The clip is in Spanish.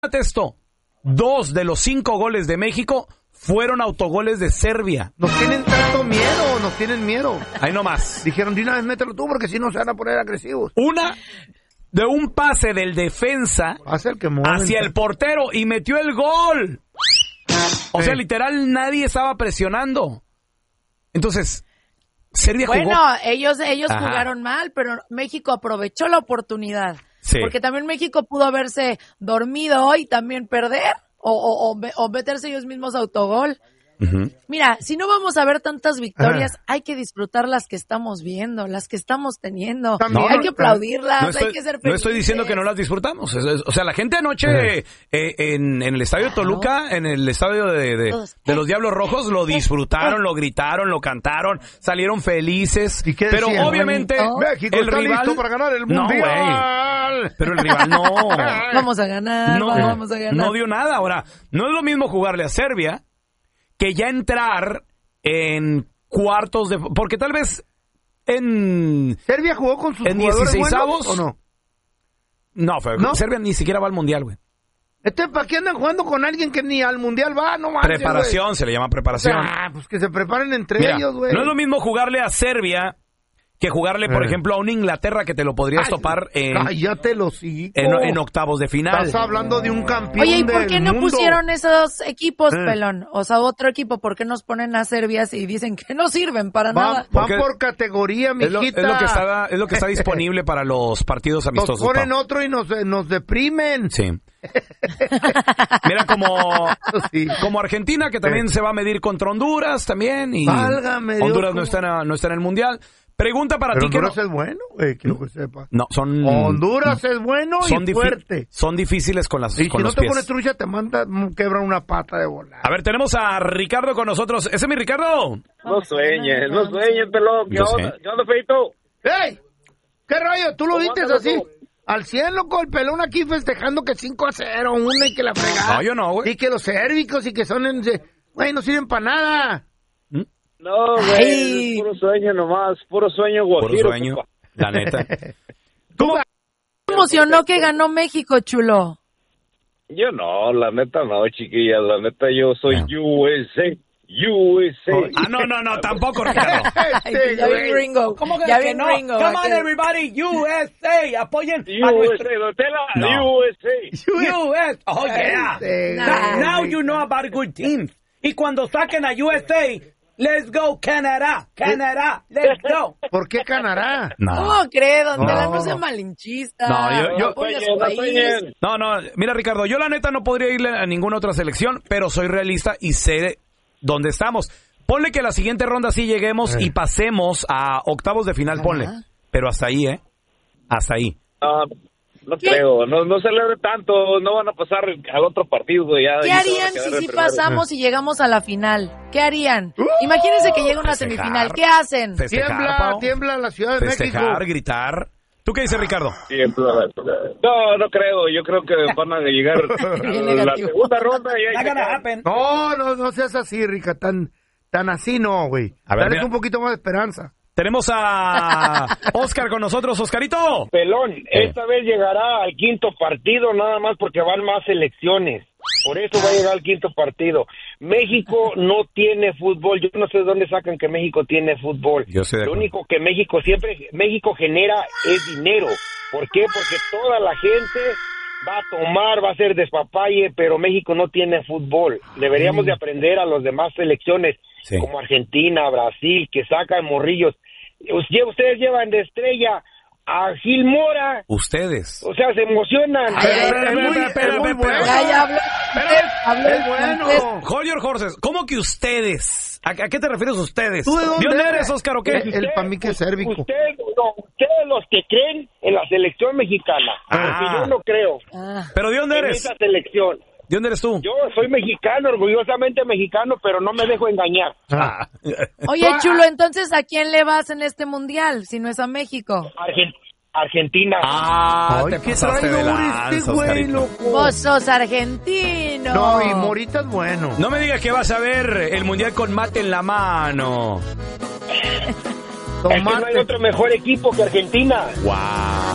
esto, 2 de los 5 goles de México fueron autogoles de Serbia. Nos tienen tanto miedo, nos tienen miedo. Ahí nomás. Dijeron, de una vez mételo tú porque si no se van a poner agresivos. Una de un pase del defensa hacia el portero y metió el gol. O sea, literal, nadie estaba presionando. Entonces, Serbia jugó. Bueno, ellos jugaron mal, pero México aprovechó la oportunidad. Sí. Porque también México pudo haberse dormido y también perder o meterse ellos mismos autogol. Uh-huh. Mira, si no vamos a ver tantas victorias, hay que disfrutar las que estamos viendo, las que estamos teniendo. Hay que aplaudirlas, hay que ser felices. No estoy diciendo que no las disfrutamos. O sea, la gente anoche en el estadio de Toluca, en el estadio de los Diablos Rojos, lo disfrutaron, lo gritaron, lo cantaron, salieron felices. Pero decían? Obviamente México el está rival listo para ganar el mundial. No, pero el rival no. Vamos a ganar, vamos a ganar. No dio nada. Ahora, no es lo mismo jugarle a Serbia que ya entrar en cuartos de... Porque tal vez en... ¿Serbia jugó con sus jugadores buenos o no? No, Serbia ni siquiera va al mundial, güey. ¿Para qué andan jugando con alguien que ni al mundial va? No manches, preparación, wey. Se le llama preparación. Pues que se preparen entre ellos, güey. No es lo mismo jugarle a Serbia que jugarle, por ejemplo, a una Inglaterra que te lo podrías topar en... Cállate los hijos. En octavos de final. Estás hablando de un campeón. Oye, ¿y por qué no pusieron esos equipos, pelón? O sea, otro equipo, ¿por qué nos ponen a Serbia y dicen que no sirven para nada? Van por categoría, mijita. Es lo que está disponible para los partidos amistosos. Nos ponen otro y nos deprimen. Sí. Mira, como Argentina, que también se va a medir contra Honduras también. Y válgame Honduras no está en el mundial. Pregunta para ti. Honduras es bueno, quiero que sepa. No, Honduras es bueno y fuerte. Son difíciles con las y con si los no te pies. pones trucha, te quebran una pata de volar. A ver, tenemos a Ricardo con nosotros. ¿Ese es mi Ricardo? No sueñes, pelón. ¿Qué onda, Feito? ¡Ey! ¿Qué rollo? ¿Tú lo viste así? Al 100, loco, el pelón aquí festejando que 5-0, una y que la fregada. No, yo no, güey. Y que los sérbicos y que son güey, no sirven para nada. No, güey, puro sueño nomás, puro sueño guajiro. Puro sueño, la neta. ¿Cómo te emocionó que ganó México, chulo? Yo no, la neta no, chiquilla, la neta yo soy USA. No, tampoco, Ricardo. Ya vi Ringo. ¿Cómo que no? Ringo, Come on, everybody, USA, apoyen a nuestro... USA. Oh, yeah. Now you know about a good team. Y cuando saquen a USA... Let's go, Canadá, let's go. ¿Por qué Canadá? ¿Cómo cree, don Tela? No sea malinchista. No, mira, Ricardo, yo la neta no podría irle a ninguna otra selección, pero soy realista y sé dónde estamos. Ponle que la siguiente ronda sí lleguemos y pasemos a octavos de final, ponle. Pero hasta ahí, hasta ahí. No creo, no celebre tanto, no van a pasar al otro partido. ¿Qué harían si pasamos y llegamos a la final? ¿Qué harían? Imagínense que llega una semifinal, ¿qué hacen? Tiembla la Ciudad de México. Gritar. ¿Tú qué dices, Ricardo? No creo, yo creo que van a llegar a la segunda ronda y No seas así, Rica, tan así no, güey. Dale un poquito más de esperanza. Tenemos a Oscar con nosotros. Oscarito. Pelón, esta vez llegará al quinto partido nada más porque van más selecciones. Por eso va a llegar al quinto partido. México no tiene fútbol. Yo no sé de dónde sacan que México tiene fútbol. Lo único que México genera es dinero. ¿Por qué? Porque toda la gente va a tomar, va a hacer despapalle, pero México no tiene fútbol. Deberíamos de aprender a las demás selecciones, como Argentina, Brasil, que sacan morrillos. Ustedes llevan de estrella a Gil Mora. Ustedes. O sea, se emocionan. Es muy bueno. Es bueno. Hold your horses. ¿Cómo que ustedes? ¿A qué te refieres ustedes? ¿Tú de dónde eres, Oscar, o qué? El para mí que es sérvico. Ustedes los que creen en la selección mexicana. Porque yo no creo. ¿Pero de dónde eres? En esa selección. ¿De dónde eres tú? Yo soy mexicano, orgullosamente mexicano, pero no me dejo engañar. Oye, chulo, entonces, ¿a quién le vas en este mundial, si no es a México? Argentina. Te pasaste de lanza, Oscarito. Vos sos argentino. No, y Morita es bueno. No me digas que vas a ver el mundial con mate en la mano. Es que no hay otro mejor equipo que Argentina. Wow.